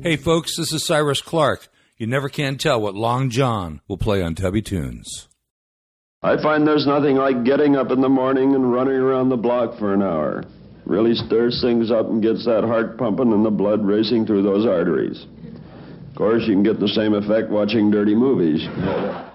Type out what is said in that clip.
Hey folks, this is Cyrus Clark. You never can tell what Long John will play on Tubby Tunes. I find there's nothing like getting up in the morning and running around the block for an hour. Really stirs things up and gets that heart pumping and the blood racing through those arteries. Of course, you can get the same effect watching dirty movies.